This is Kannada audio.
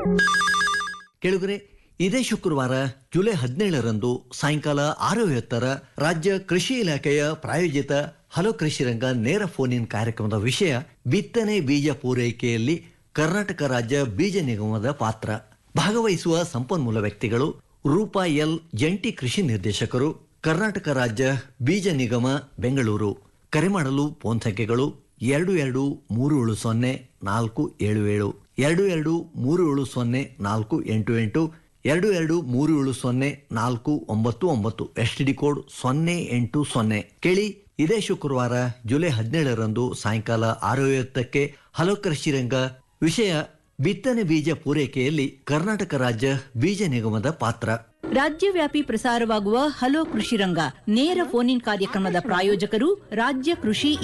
ಕೇಳುಗರೆ, ಇದೇ ಶುಕ್ರವಾರ ಜುಲೈ 17ರಂದು ಸಾಯಂಕಾಲ 6:50 ರಾಜ್ಯ ಕೃಷಿ ಇಲಾಖೆಯ ಪ್ರಾಯೋಜಿತ ಹಲೋ ಕೃಷಿ ರಂಗ ನೇರ ಫೋನ್ ಇನ್ ಕಾರ್ಯಕ್ರಮದ ವಿಷಯ ಬಿತ್ತನೆ ಬೀಜ ಪೂರೈಕೆಯಲ್ಲಿ ಕರ್ನಾಟಕ ರಾಜ್ಯ ಬೀಜ ನಿಗಮದ ಪಾತ್ರ. ಭಾಗವಹಿಸುವ ಸಂಪನ್ಮೂಲ ವ್ಯಕ್ತಿಗಳು ರೂಪಾ ಎಲ್, ಜಂಟಿ ಕೃಷಿ ನಿರ್ದೇಶಕರು, ಕರ್ನಾಟಕ ರಾಜ್ಯ ಬೀಜ ನಿಗಮ, ಬೆಂಗಳೂರು. ಕರೆ ಮಾಡಲು ಫೋನ್ ಸಂಖ್ಯೆಗಳು 22370477, 22370488, 22370499, STD ಕೋಡ್ 080. ಕೇಳಿ, ಇದೇ ಶುಕ್ರವಾರ ಜುಲೈ 17ರಂದು ಸಾಯಂಕಾಲ 6:50 ಹಲೋ ಕೃಷಿ ರಂಗ. ವಿಷಯ ಬಿತ್ತನೆ ಬೀಜ ಪೂರೈಕೆಯಲ್ಲಿ ಕರ್ನಾಟಕ ರಾಜ್ಯ ಬೀಜ ನಿಗಮದ ಪಾತ್ರ. ರಾಜ್ಯವ್ಯಾಪಿ ಪ್ರಸಾರವಾಗುವ ಹಲೋ ಕೃಷಿ ರಂಗ ನೇರ ಫೋನ್ ಇನ್ ಕಾರ್ಯಕ್ರಮದ ಪ್ರಾಯೋಜಕರು ರಾಜ್ಯ ಕೃಷಿ